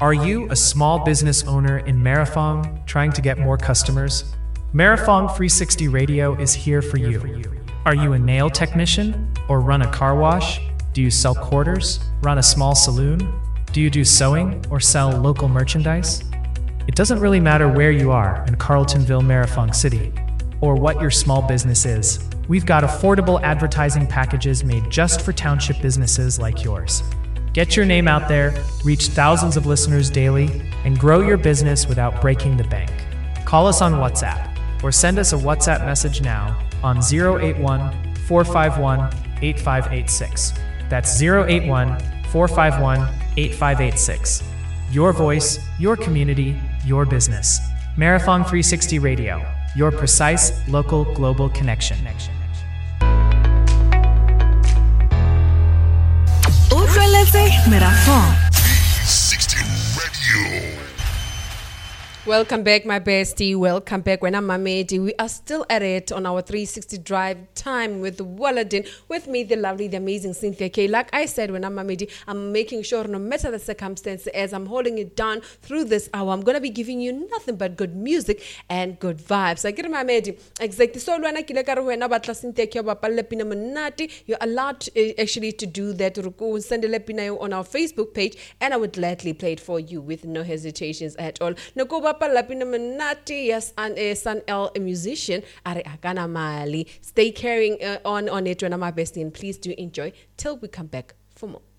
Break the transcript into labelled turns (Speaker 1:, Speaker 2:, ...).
Speaker 1: Are you a small business owner in Marathon trying to get more customers? Marathon 360 Radio is here for you. Are you a nail technician or run a car wash? Do you sell quarters, run a small saloon? Do you do sewing or sell local merchandise? It doesn't really matter where you are in Carletonville, Marathon City, or what your small business is. We've got affordable advertising packages made just for township businesses like yours. Get your name out there, reach thousands of listeners daily, and grow your business without breaking the bank. Call us on WhatsApp or send us a WhatsApp message now on 081-451-8586. That's 081-451-8586. Your voice, your community, your business. Marathon 360 Radio, your precise local global connection.
Speaker 2: Marathon
Speaker 3: 360 Radio.
Speaker 4: Welcome back, my bestie. Welcome back. When I'm Mamedi, we are still at it on our 360 drive time with Walladin. With me, the lovely, the amazing Cynthia K. Like I said, when I'm Mamedi, I'm making sure no matter the circumstance, as I'm holding it down through this hour, I'm going to be giving you nothing but good music and good vibes. I get Mamedi. Exactly. So, when I Cynthia K, you're allowed actually to do that. Send a lepina on our Facebook page, and I would gladly play it for you with no hesitations at all. Yes, and San L, a musician, Are Akana Mali. Stay carrying on it when I'm my bestie, and please do enjoy till we come back for more.